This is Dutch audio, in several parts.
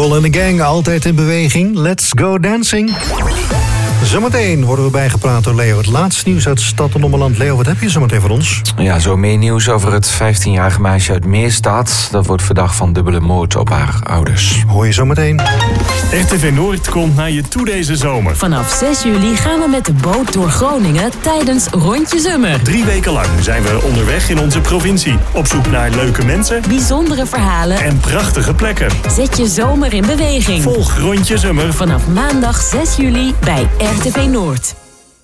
Cole and the Gang, altijd in beweging. Let's go dancing. Zometeen worden we bijgepraat door Leo. Het laatste nieuws uit Stad en Ommeland. Leo, wat heb je zometeen voor ons? Ja, zo meer nieuws over het 15-jarige meisje uit Meerstad. Dat wordt verdacht van dubbele moord op haar ouders. Hoor je zometeen. RTV Noord komt naar je toe deze zomer. Vanaf 6 juli gaan we met de boot door Groningen tijdens Rondje Zummer. 3 weken lang zijn we onderweg in onze provincie. Op zoek naar leuke mensen, bijzondere verhalen en prachtige plekken. Zet je zomer in beweging. Volg Rondje Zummer vanaf maandag 6 juli bij RTV Noord.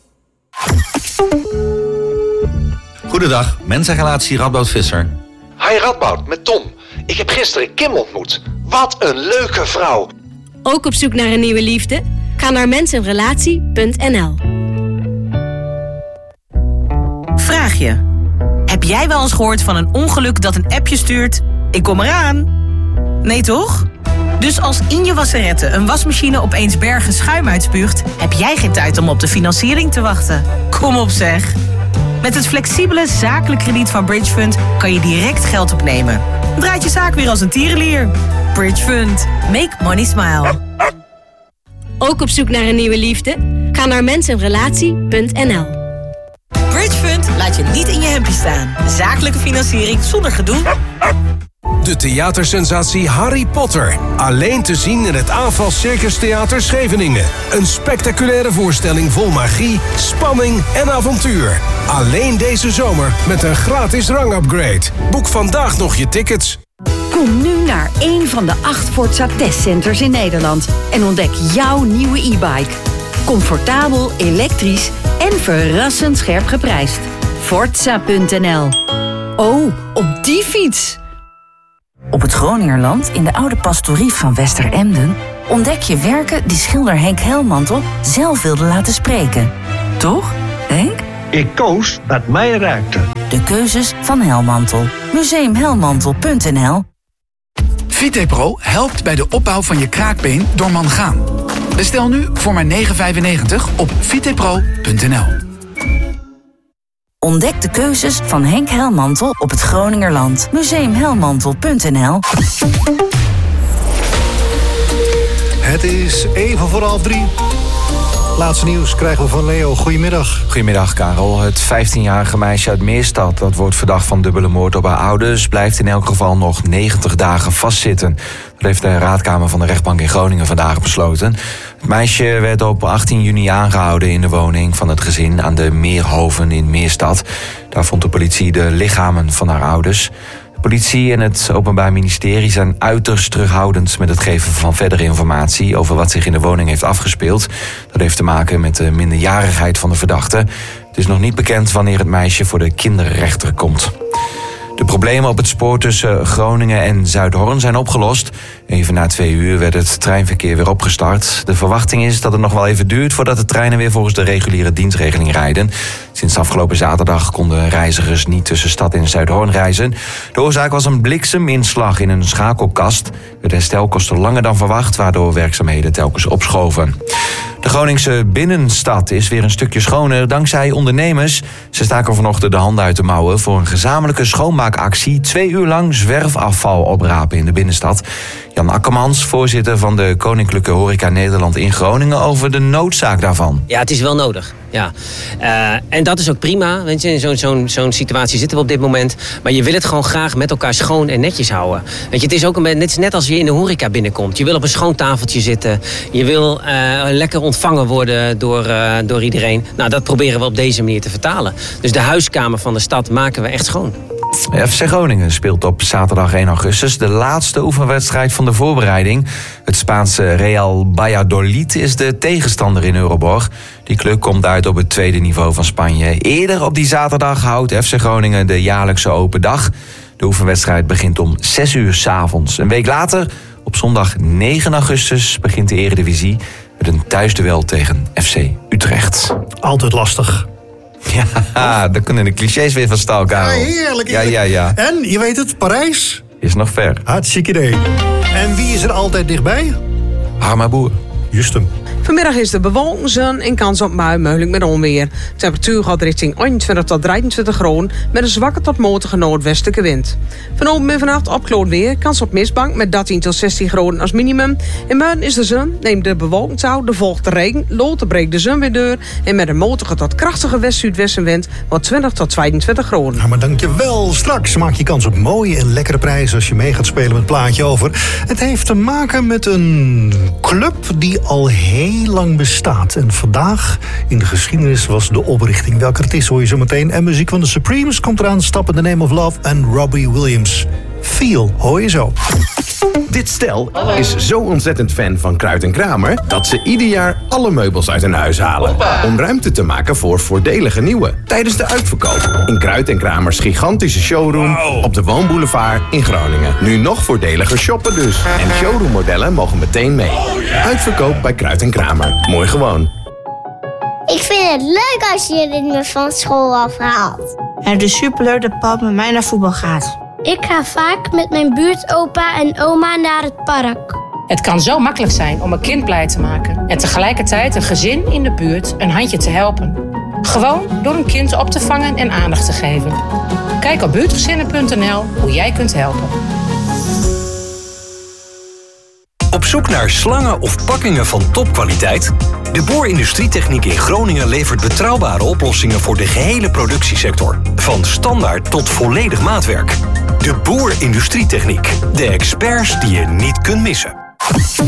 Goedendag, mensenrelatie Radboud Visser. Hi Radboud, met Tom. Ik heb gisteren Kim ontmoet. Wat een leuke vrouw. Ook op zoek naar een nieuwe liefde? Ga naar mensenrelatie.nl. Vraag je. Heb jij wel eens gehoord van een ongeluk dat een appje stuurt? Ik kom eraan. Nee toch? Dus als in je wasserette een wasmachine opeens bergen schuim uitspuugt, heb jij geen tijd om op de financiering te wachten. Kom op zeg. Met het flexibele zakelijk krediet van Bridgefund kan je direct geld opnemen. Draait je zaak weer als een tierenlier. Bridgefund. Make money smile. Ook op zoek naar een nieuwe liefde? Ga naar mensenrelatie.nl. Bridgefund laat je niet in je hempje staan. Zakelijke financiering zonder gedoe. De theatersensatie Harry Potter. Alleen te zien in het Aanval Circus Theater Scheveningen. Een spectaculaire voorstelling vol magie, spanning en avontuur. Alleen deze zomer met een gratis rangupgrade. Boek vandaag nog je tickets. Kom nu naar een van de 8 Forza testcenters in Nederland en ontdek jouw nieuwe e-bike. Comfortabel, elektrisch en verrassend scherp geprijsd. Forza.nl. Oh, op die fiets! Op het Groningerland, in de oude pastorie van Westeremden, ontdek je werken die schilder Henk Helmantel zelf wilde laten spreken. Toch, Henk? Ik koos wat mij raakte. De keuzes van Helmantel. Museumhelmantel.nl. Vitepro helpt bij de opbouw van je kraakbeen door mangaan. Bestel nu voor maar €9,95 op vitepro.nl. Ontdek de keuzes van Henk Helmantel op het Groningerland. Museumhelmantel.nl. Het is even voor 2:30. Laatste nieuws krijgen we van Leo. Goedemiddag. Goedemiddag, Karel. Het 15-jarige meisje uit Meerstad, dat wordt verdacht van dubbele moord op haar ouders, blijft in elk geval nog 90 dagen vastzitten. Dat heeft de raadkamer van de rechtbank in Groningen vandaag besloten. Het meisje werd op 18 juni aangehouden in de woning van het gezin aan de Meerhoven in Meerstad. Daar vond de politie de lichamen van haar ouders. De politie en het Openbaar Ministerie zijn uiterst terughoudend met het geven van verdere informatie over wat zich in de woning heeft afgespeeld. Dat heeft te maken met de minderjarigheid van de verdachte. Het is nog niet bekend wanneer het meisje voor de kinderrechter komt. De problemen op het spoor tussen Groningen en Zuidhorn zijn opgelost. Even na 2 uur werd het treinverkeer weer opgestart. De verwachting is dat het nog wel even duurt voordat de treinen weer volgens de reguliere dienstregeling rijden. Sinds afgelopen zaterdag konden reizigers niet tussen Stad en Zuidhorn reizen. De oorzaak was een blikseminslag in een schakelkast. Het herstel kostte langer dan verwacht, waardoor werkzaamheden telkens opschoven. De Groningse binnenstad is weer een stukje schoner dankzij ondernemers. Ze staken vanochtend de handen uit de mouwen voor een gezamenlijke schoonmaakactie. 2 uur lang zwerfafval oprapen in de binnenstad. Jan Akkermans, voorzitter van de Koninklijke Horeca Nederland in Groningen, over de noodzaak daarvan. Ja, het is wel nodig. Ja. En dat is ook prima. Weet je, in zo'n situatie zitten we op dit moment. Maar je wil het gewoon graag met elkaar schoon en netjes houden. Weet je, het is ook net als je in de horeca binnenkomt. Je wil op een schoon tafeltje zitten. Je wil lekker ontvangen worden door iedereen. Nou, dat proberen we op deze manier te vertalen. Dus de huiskamer van de stad maken we echt schoon. FC Groningen speelt op zaterdag 1 augustus de laatste oefenwedstrijd van de voorbereiding. Het Spaanse Real Valladolid is de tegenstander in Euroborg. Die club komt uit op het tweede niveau van Spanje. Eerder op die zaterdag houdt FC Groningen de jaarlijkse open dag. De oefenwedstrijd begint om 6 uur 's avonds. Een week later, op zondag 9 augustus, begint de Eredivisie met een thuisduel tegen FC Utrecht. Altijd lastig. Ja, daar kunnen de clichés weer van stal, Karel. Ja, heerlijk. Ja. En, je weet het, Parijs? Is nog ver. Hartstikke idee. En wie is er altijd dichtbij? Harma Boer. Just hem. Vanmiddag is de bewolking, zon en kans op bui, mogelijk met onweer. De temperatuur gaat richting 21 tot 23 graden met een zwakke tot matige noordwestelijke wind. Vanavond en vannacht opklaart weer, kans op mistbank met 13 tot 16 graden als minimum. In buiten is de zon, neemt de bewolking toe, de volgt de regen, later breekt de zon weer door en met een matige tot krachtige west-zuidwestenwind wordt 20 tot 22 graden. Ja, maar dankjewel. Straks maak je kans op mooie en lekkere prijzen als je mee gaat spelen met het plaatje over. Het heeft te maken met een club die al heel lang bestaat. En vandaag in de geschiedenis was de oprichting. Welke het is hoor je zo meteen. En muziek van de Supremes komt eraan. Stap in the Name of Love en Robbie Williams. Feel, hoor je zo. Dit stel is zo ontzettend fan van Kruid & Kramer dat ze ieder jaar alle meubels uit hun huis halen. Om ruimte te maken voor voordelige nieuwe. Tijdens de uitverkoop in Kruid & Kramers gigantische showroom op de Woonboulevard in Groningen. Nu nog voordeliger shoppen dus. En showroommodellen mogen meteen mee. Uitverkoop bij Kruid & Kramer. Mooi gewoon. Ik vind het leuk als je me van school afhaalt. Het is superleuk dat papa met mij naar voetbal gaat. Ik ga vaak met mijn buurtopa en oma naar het park. Het kan zo makkelijk zijn om een kind blij te maken en tegelijkertijd een gezin in de buurt een handje te helpen. Gewoon door een kind op te vangen en aandacht te geven. Kijk op buurtgezinnen.nl hoe jij kunt helpen. Op zoek naar slangen of pakkingen van topkwaliteit? De Boer Industrietechniek in Groningen levert betrouwbare oplossingen voor de gehele productiesector. Van standaard tot volledig maatwerk. De Boer Industrietechniek. De experts die je niet kunt missen.